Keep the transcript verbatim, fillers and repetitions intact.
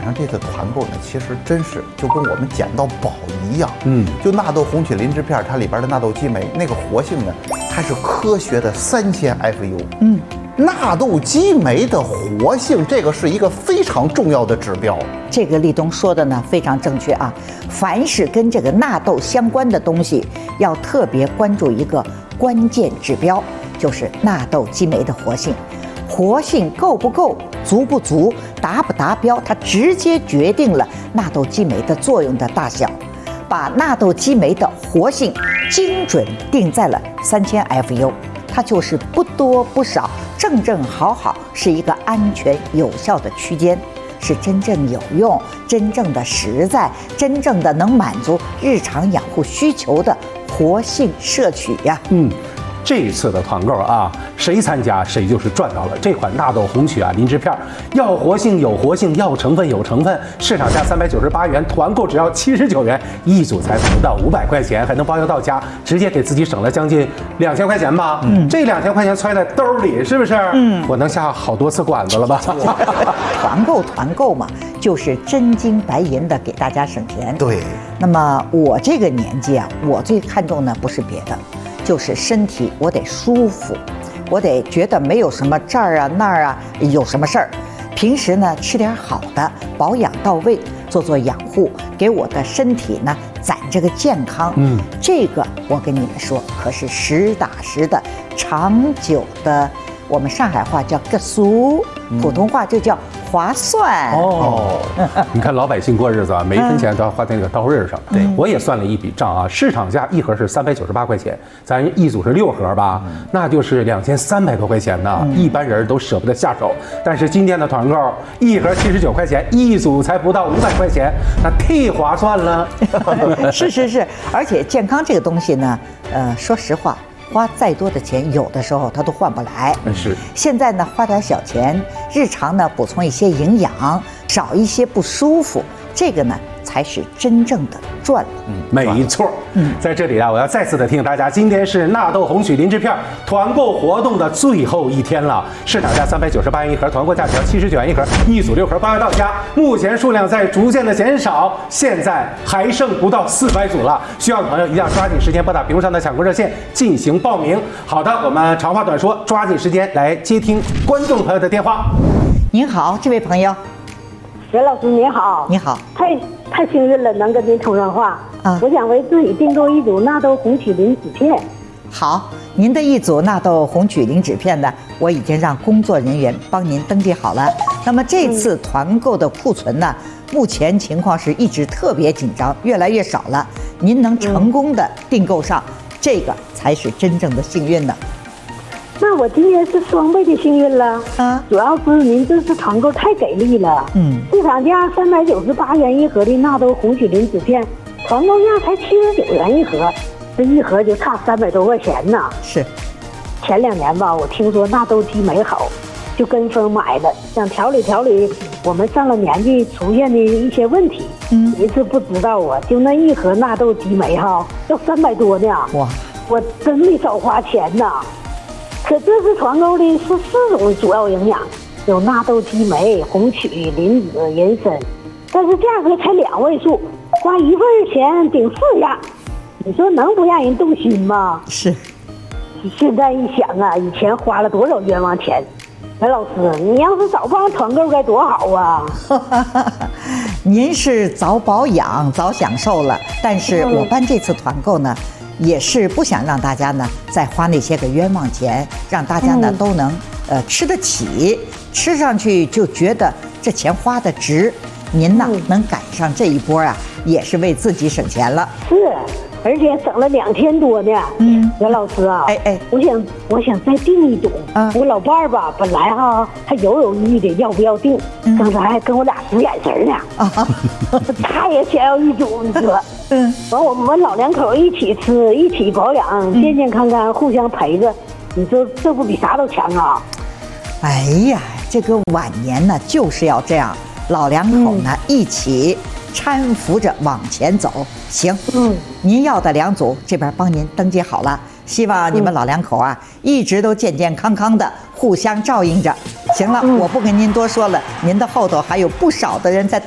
上这次团购呢，其实真是就跟我们捡到宝一样。嗯，就纳豆红曲磷脂片，它里边的纳豆激酶那个活性呢，它是科学的三千 F U。嗯，纳豆激酶的活性，这个是一个非常重要的指标。 这个立冬说的呢非常正确啊，凡是跟这个纳豆相关的东西，要特别关注一个关键指标，就是纳豆激酶的活性。活性够不够、足不足、达不达标，它直接决定了纳豆激酶的作用的大小。把纳豆激酶的活性精准定在了三千 F U， 它就是不多不少，正正好好，是一个安全有效的区间，是真正有用、真正的实在、真正的能满足日常养护需求的活性摄取呀。 嗯。这一次的团购啊，谁参加谁就是赚到了。这款纳豆红曲啊磷脂片，要活性有活性，要成分有成分，市场价三百九十八元，团购只要七十九元，一组才不到五百块钱，还能包邮到家，直接给自己省了将近两千块钱吧。嗯，这两千块钱揣在兜里，是不是？嗯，我能下好多次馆子了吧？ 团购团购嘛，就是真金白银的给大家省钱。 对。 那么我这个年纪啊，我最看重的不是别的。就是身体我得舒服，我得觉得没有什么这儿啊那儿啊有什么事儿。平时呢吃点好的，保养到位，做做养护，给我的身体呢攒这个健康。嗯，这个我跟你们说，可是实打实的、长久的。我们上海话叫个俗，普通话就叫划算。 哦，你看老百姓过日子啊，每一分钱都要花在那个刀刃上。对，我也算了一笔账啊，市场价一盒是三百九十八块钱，咱一组是六盒吧，那就是两千三百多块钱呢，一般人都舍不得下手。但是今天的团购，一盒七十九块钱，一组才不到五百块钱，那忒划算了。 是是是，而且健康这个东西呢，呃，说实话。花再多的钱，有的时候它都换不来。 是。 现在呢，花点小钱，日常呢补充一些营养，少一些不舒服，这个呢才是真正的赚。 嗯，没错。嗯，在这里啊，我要再次的提醒大家，今天是纳豆红曲磷脂片团购活动的最后一天了，市场价三百九十八元一盒，团购价只要七十九元一盒，一组六盒，包邮到家。目前数量在逐渐的减少，现在还剩不到四百组了，需要的朋友一定要抓紧时间拨打屏幕上的抢购热线进行报名。好的，我们长话短说，抓紧时间来接听观众朋友的电话。 您好，这位朋友。 袁老师您好。 你好。 太太幸运了，能跟您通上话。啊，我想为自己订购一组纳豆红曲磷脂片。 好，您的一组纳豆红曲磷脂片呢，我已经让工作人员帮您登记好了。那么这次团购的库存呢，目前情况是一直特别紧张，越来越少了。您能成功的订购上，这个才是真正的幸运呢。 那我今天是双倍的幸运了啊！主要是您这次团购太给力了。嗯，市场价三百九十八元一盒的纳豆红曲磷脂片，团购价才七十九元一盒，这一盒就差三百多块钱呢。 是， 前两年吧，我听说纳豆激酶好，就跟风买了，想调理调理我们上了年纪出现的一些问题。嗯，一次不知道啊，就那一盒纳豆激酶哈，要三百多呢。哇，我真没少花钱呐。可这次团购的是四种主要营养，有纳豆激酶、红曲、磷脂、人参，但是价格才两位数，花一份钱顶四样，你说能不让人动心吗？ 是。 现在一想啊，以前花了多少冤枉钱。袁老师，你要是早办团购该多好啊！ 您是早保养早享受了，但是我办这次团购呢，也是不想让大家呢再花那些个冤枉钱，让大家呢、嗯、都能呃吃得起，吃上去就觉得这钱花得值。您呢、嗯、能赶上这一波啊，也是为自己省钱了。 是。而且省了两千多呢。嗯，袁老师啊，哎哎，我想我想再订一种。啊，我老伴儿吧，本来哈还犹犹豫豫的要不要订，嗯、刚才还跟我俩使眼神呢。啊，他也想要一种，你说，嗯，完我们老两口一起吃，一起保养，嗯、健健康康，互相陪着，你说这不比啥都强啊？ 哎呀，这个晚年呢就是要这样，老两口呢、嗯、一起。搀扶着往前走，行，嗯，您要的两组这边帮您登记好了，希望你们老两口啊、嗯、一直都健健康康的，互相照应着。行了，嗯、我不跟您多说了，您的后头还有不少的人在等。